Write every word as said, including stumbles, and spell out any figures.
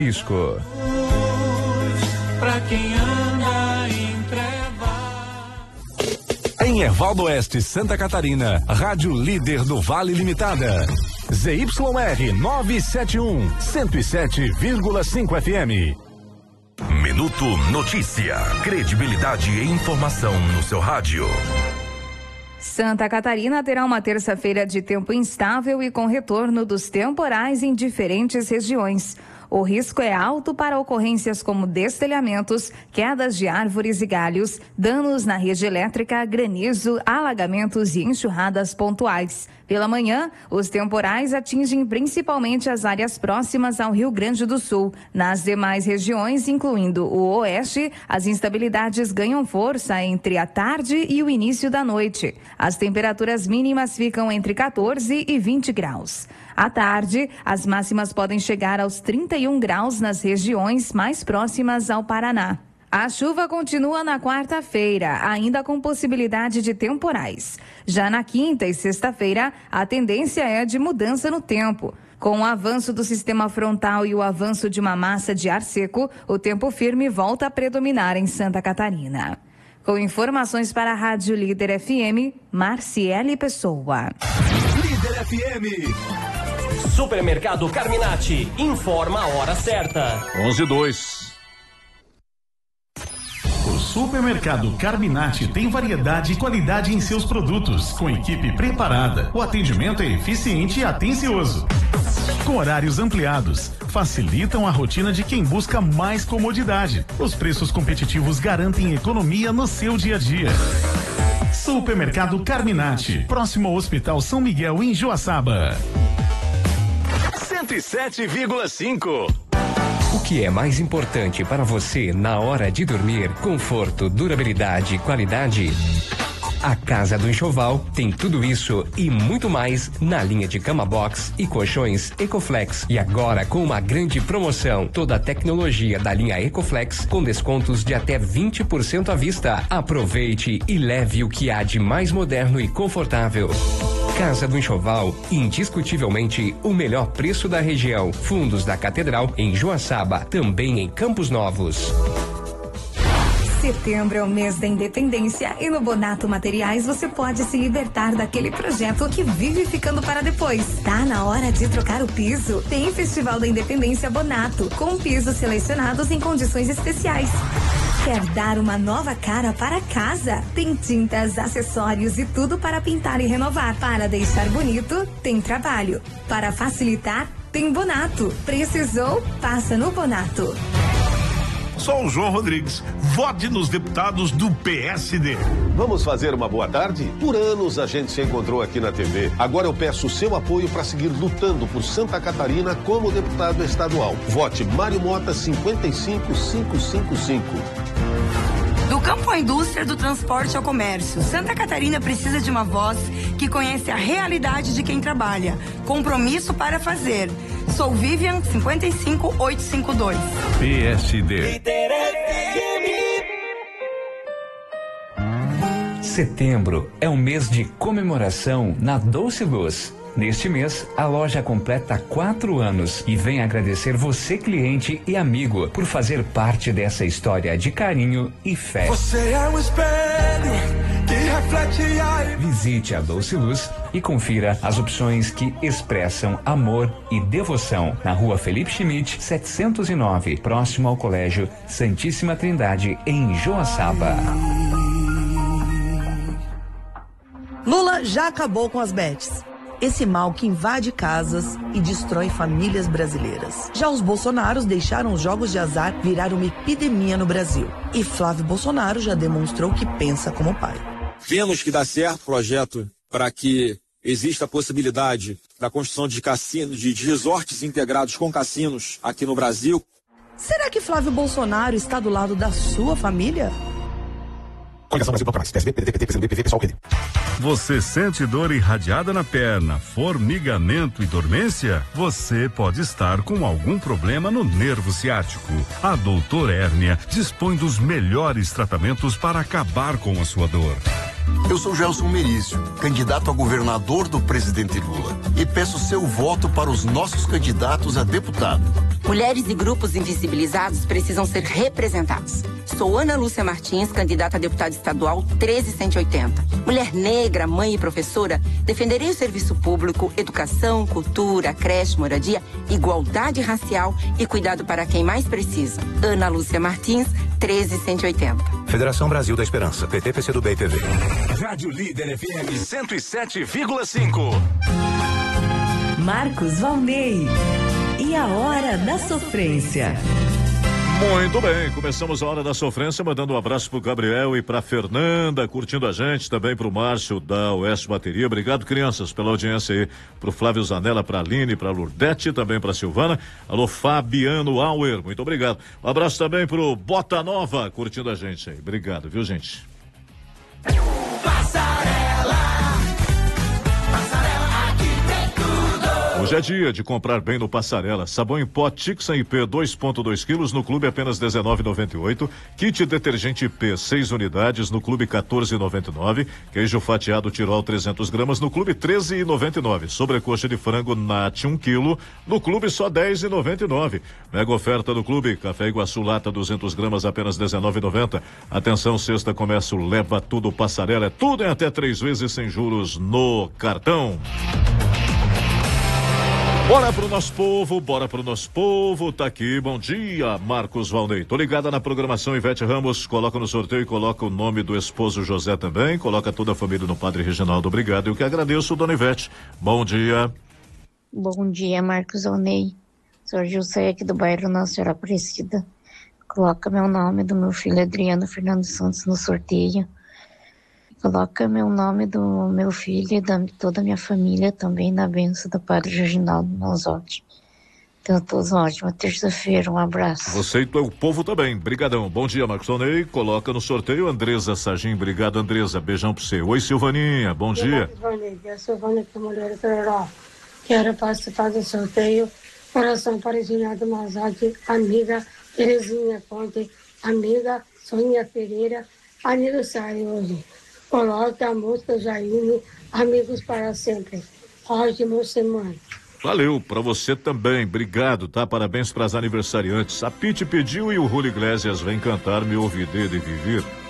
Risco. Pra quem anda em trevas. Em Ervaldo Oeste, Santa Catarina, Rádio Líder do Vale Limitada. Z Y R novecentos e setenta e um, cento e sete vírgula cinco F M. Minuto Notícia. Credibilidade e informação no seu rádio. Santa Catarina terá uma terça-feira de tempo instável e com retorno dos temporais em diferentes regiões. O risco é alto para ocorrências como destelhamentos, quedas de árvores e galhos, danos na rede elétrica, granizo, alagamentos e enxurradas pontuais. Pela manhã, os temporais atingem principalmente as áreas próximas ao Rio Grande do Sul. Nas demais regiões, incluindo o oeste, as instabilidades ganham força entre a tarde e o início da noite. As temperaturas mínimas ficam entre quatorze e vinte graus. À tarde, as máximas podem chegar aos trinta e um graus nas regiões mais próximas ao Paraná. A chuva continua na quarta-feira, ainda com possibilidade de temporais. Já na quinta e sexta-feira, a tendência é de mudança no tempo. Com o avanço do sistema frontal e o avanço de uma massa de ar seco, o tempo firme volta a predominar em Santa Catarina. Com informações para a Rádio Líder F M, Marciele Pessoa. Líder F M. Supermercado Carminati informa a hora certa. onze e dois. O Supermercado Carminati tem variedade e qualidade em seus produtos, com equipe preparada. O atendimento é eficiente e atencioso. Com horários ampliados, facilitam a rotina de quem busca mais comodidade. Os preços competitivos garantem economia no seu dia a dia. Supermercado Carminati, próximo ao Hospital São Miguel, em Joaçaba. cento e sete vírgula cinco. O que é mais importante para você na hora de dormir? Conforto, durabilidade e qualidade? A Casa do Enxoval tem tudo isso e muito mais na linha de cama box e colchões Ecoflex. E agora com uma grande promoção, toda a tecnologia da linha Ecoflex com descontos de até vinte por cento à vista. Aproveite e leve o que há de mais moderno e confortável. Casa do Enxoval, indiscutivelmente o melhor preço da região. Fundos da Catedral em Joaçaba, também em Campos Novos. Setembro é o mês da independência e no Bonato Materiais você pode se libertar daquele projeto que vive ficando para depois. Tá na hora de trocar o piso? Tem Festival da Independência Bonato, com pisos selecionados em condições especiais. Quer dar uma nova cara para casa? Tem tintas, acessórios e tudo para pintar e renovar. Para deixar bonito, tem trabalho. Para facilitar, tem Bonato. Precisou? Passa no Bonato. Sou o João Rodrigues. Vote nos deputados do P S D. Vamos fazer uma boa tarde? Por anos a gente se encontrou aqui na T V. Agora eu peço o seu apoio para seguir lutando por Santa Catarina como deputado estadual. Vote Mário Mota cinquenta e cinco mil quinhentos e cinquenta e cinco. Do campo à indústria, do transporte ao comércio, Santa Catarina precisa de uma voz que conhece a realidade de quem trabalha. Compromisso para fazer. Sou Vivian cinquenta e cinco mil oitocentos e cinquenta e dois. P S D. Setembro é um mês de comemoração na Doce Luz. Neste mês, a loja completa quatro anos e vem agradecer você, cliente e amigo, por fazer parte dessa história de carinho e fé. Você é um espelho que reflete a... Visite a Doce Luz e confira as opções que expressam amor e devoção na Rua Felipe Schmidt, setecentos e nove, próximo ao Colégio Santíssima Trindade, em Joaçaba. Lula já acabou com as bets. Esse mal que invade casas e destrói famílias brasileiras. Já os Bolsonaros deixaram os jogos de azar virar uma epidemia no Brasil. E Flávio Bolsonaro já demonstrou que pensa como pai. Vemos que dá certo o projeto para que exista a possibilidade da construção de cassinos, de resorts integrados com cassinos aqui no Brasil. Será que Flávio Bolsonaro está do lado da sua família? Coligação Brasil Procurados, P S D, P D T, P T, P C do B, P V, P S O L, P D. Você sente dor irradiada na perna, formigamento e dormência? Você pode estar com algum problema no nervo ciático. A Doutor Hérnia dispõe dos melhores tratamentos para acabar com a sua dor. Eu sou Gelson Merício, candidato a governador do presidente Lula, e peço seu voto para os nossos candidatos a deputado. Mulheres e grupos invisibilizados precisam ser representados. Sou Ana Lúcia Martins, candidata a deputada estadual treze cento e oitenta. Mulher negra, mãe e professora, defenderei o serviço público, educação, cultura, creche, moradia, igualdade racial e cuidado para quem mais precisa. Ana Lúcia Martins, treze cento e oitenta. Federação Brasil da Esperança, P T, P C do B e P V. Rádio Líder F M cento e sete vírgula cinco. Marcos Valnei. E a Hora da Sofrência. Muito bem, começamos a Hora da Sofrência, mandando um abraço pro Gabriel e pra Fernanda, curtindo a gente, também pro Márcio da Oeste Bateria. Obrigado, crianças, pela audiência aí. Pro Flávio Zanella, pra Aline, pra Lurdete, também pra Silvana. Alô, Fabiano Auer, muito obrigado. Um abraço também pro Bota Nova, curtindo a gente aí. Obrigado, viu, gente? Hoje é dia de comprar bem no Passarela. Sabão em pó Tixan I P dois vírgula dois quilos no clube apenas dezenove reais e noventa e oito centavos. Kit detergente I P seis unidades no clube quatorze reais e noventa e nove centavos. Queijo fatiado Tirol trezentas gramas no clube treze reais e noventa e nove centavos. Sobrecoxa de frango Nat um quilo no clube só dez reais e noventa e nove centavos. Mega oferta do clube Café Iguaçu lata duzentas gramas apenas dezenove reais e noventa centavos. Atenção, sexta comércio leva tudo Passarela. É tudo em até três vezes sem juros no cartão. Bora pro nosso povo, bora pro nosso povo, tá aqui, bom dia, Marcos Valnei. Tô ligada na programação, Ivete Ramos, coloca no sorteio e coloca o nome do esposo José também, coloca toda a família no Padre Reginaldo, obrigado, eu que agradeço, dona Ivete, bom dia. Bom dia, Marcos Valnei, sou José aqui do bairro Nossa Senhora Aparecida, coloca meu nome do meu filho Adriano Fernando Santos no sorteio. Coloca meu nome do meu filho e da toda a minha família também na bênção do Padre Reginaldo Manzotti. Então, todos ótima terça-feira, um abraço. Você e o povo também, brigadão. Bom dia, Marcos Valnei, coloca no sorteio Andresa Sagim, obrigado, Andresa, beijão pra você. Oi, Silvaninha, bom dia. Marcos Valnei, eu sou Silvana aqui, mulher Tororó. Quero participar do sorteio, coração para Reginaldo Manzotti, amiga Terezinha Conte, amiga Sonia Pereira, aniversário hoje. Coloque a música Jaine, Amigos para Sempre. Ótima semana. Valeu, pra você também, obrigado, tá? Parabéns pras aniversariantes. A Pete pediu e o Julio Iglesias vem cantar Me Ouvidê de Viver.